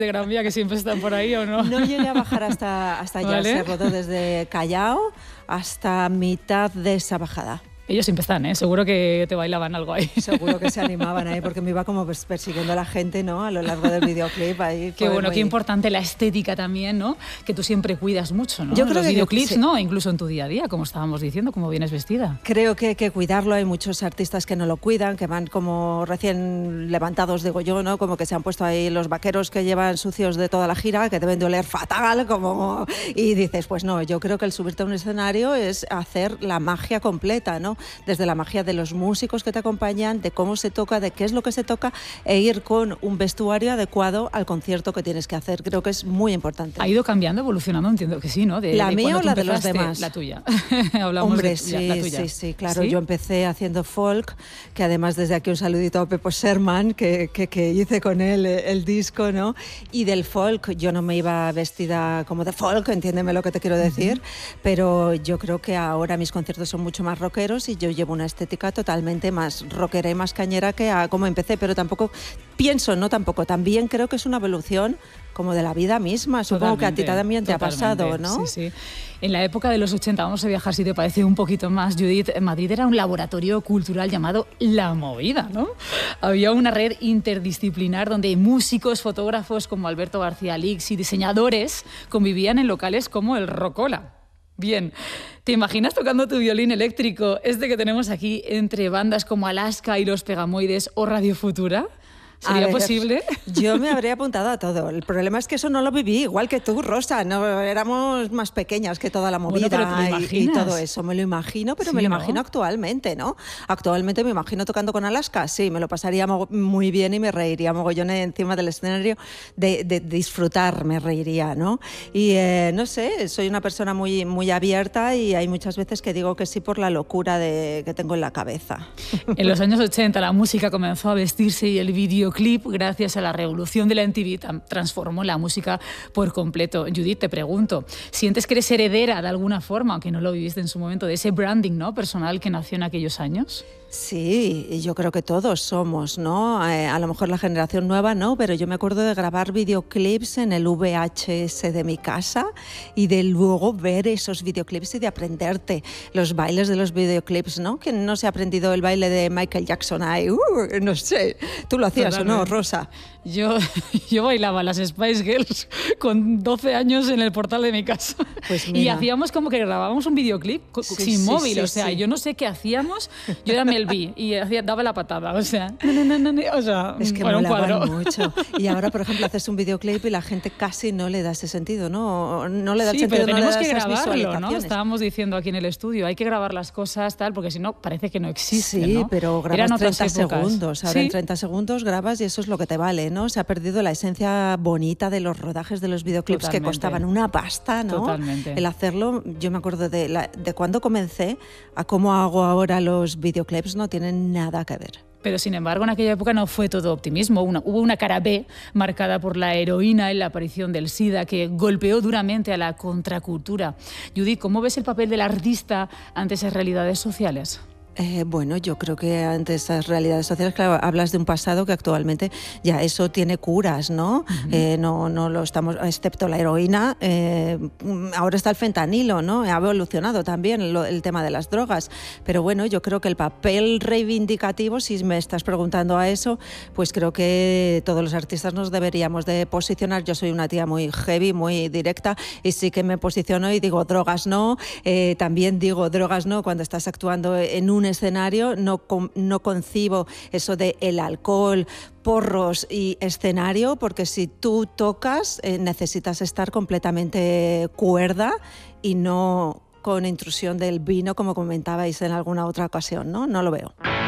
de Gran Vía que siempre están por ahí, ¿o no? No llegué a bajar hasta allá, ¿Vale? Se rodó desde Callao hasta mitad de esa bajada. Ellos siempre están, ¿eh? Seguro que te bailaban algo ahí. Seguro que se animaban ahí porque me iba como persiguiendo a la gente, ¿no? A lo largo del videoclip. Ahí Qué bueno, qué importante la estética también, ¿no? Que tú siempre cuidas mucho, ¿no? Yo creo los que videoclips, sí. ¿no? Incluso en tu día a día, como estábamos diciendo, cómo vienes vestida. Creo que hay que cuidarlo. Hay muchos artistas que no lo cuidan, que van como recién levantados, digo yo, ¿no? Como que se han puesto ahí los vaqueros que llevan sucios de toda la gira, que deben de oler fatal, como... Y dices, pues no, yo creo que el subirte a un escenario es hacer la magia completa, ¿no? Desde la magia de los músicos que te acompañan, de cómo se toca, de qué es lo que se toca, e ir con un vestuario adecuado al concierto que tienes que hacer. Creo que es muy importante. ¿Ha ido cambiando, evolucionando? Entiendo que sí, ¿no? ¿La mía o la de los demás? La tuya. Hablamos Hombre, de sí, la tuya. sí, claro. ¿Sí? Yo empecé haciendo folk, que además desde aquí un saludito a Pepo Sherman, que hice con él el disco, ¿no? Y del folk, yo no me iba vestida como de folk, entiéndeme lo que te quiero decir, pero yo creo que ahora mis conciertos son mucho más rockeros y yo llevo una estética totalmente más rockera y más cañera que a como empecé, pero tampoco pienso, no tampoco, también creo que es una evolución como de la vida misma. Supongo que a ti también te ha pasado, ¿no? Sí, sí. En la época de los 80, vamos a viajar si te parece un poquito más, Judith, Madrid era un laboratorio cultural llamado La Movida, ¿no? Había una red interdisciplinar donde músicos, fotógrafos como Alberto García Lix y diseñadores convivían en locales como el Rocola. Bien, ¿te imaginas tocando tu violín eléctrico, este que tenemos aquí, entre bandas como Alaska y Los Pegamoides o Radio Futura? ¿Sería posible? Yo me habría apuntado a todo. El problema es que eso no lo viví, igual que tú, Rosa. No, éramos más pequeñas que toda la movida, bueno, y todo eso. Me lo imagino, pero sí, me lo ¿no? imagino actualmente, ¿no? Actualmente me imagino tocando con Alaska. Sí, me lo pasaría muy bien y me reiría mogollón encima del escenario de disfrutar, me reiría, ¿no? Y no sé, soy una persona muy, muy abierta y hay muchas veces que digo que sí por la locura que tengo en la cabeza. En los años 80 la música comenzó a vestirse y el videoclip, gracias a la revolución de la MTV, transformó la música por completo. Judith, te pregunto, ¿sientes que eres heredera de alguna forma, aunque no lo viviste en su momento, de ese branding, ¿no?, personal que nació en aquellos años? Sí, yo creo que todos somos, ¿no? A lo mejor la generación nueva no, pero yo me acuerdo de grabar videoclips en el VHS de mi casa y de luego ver esos videoclips y de aprenderte los bailes de los videoclips, ¿no? Que no se ha aprendido el baile de Michael Jackson ahí, no sé, ¿tú lo hacías o no, Rosa? Yo bailaba las Spice Girls con 12 años en el portal de mi casa. Pues y mira. hacíamos como que grabábamos un videoclip sin móvil, o sea, yo no sé qué hacíamos, yo era Mel B y daba la patada, o sea, es que bueno, un cuadro. Mucho. Y ahora, por ejemplo, haces un videoclip y la gente casi no le da ese sentido, ¿no? No le da el Sí, sentido, pero tenemos no le que da esas grabarlo, ¿no? visualizaciones. Estábamos diciendo aquí en el estudio, hay que grabar las cosas, tal, porque si no, parece que no existe, Sí, ¿no? pero Eran grabas otras 30 épocas. segundos. Ahora ¿Sí? en 30 segundos grabas y eso es lo que te vale, ¿no? Se ha perdido la esencia bonita de los rodajes de los videoclips. Totalmente. Que costaban una pasta, ¿no? Totalmente. El hacerlo, yo me acuerdo de cuando comencé a cómo hago ahora los videoclips, no tienen nada que ver. Pero sin embargo, en aquella época no fue todo optimismo. Hubo una cara B marcada por la heroína en la aparición del SIDA que golpeó duramente a la contracultura. Judith, ¿cómo ves el papel del artista ante esas realidades sociales? Bueno, yo creo que ante esas realidades sociales, claro, hablas de un pasado que actualmente ya eso tiene curas, ¿no? No lo estamos, excepto la heroína, ahora está el fentanilo, ¿no? Ha evolucionado también el tema de las drogas, pero bueno, yo creo que el papel reivindicativo, si me estás preguntando a eso, pues creo que todos los artistas nos deberíamos de posicionar. Yo soy una tía muy heavy, muy directa, y sí que me posiciono y digo drogas no, también digo drogas no cuando estás actuando en un escenario, no concibo eso de el alcohol, porros y escenario, porque si tú tocas necesitas estar completamente cuerda y no con intrusión del vino, como comentabais en alguna otra ocasión, ¿no? No lo veo.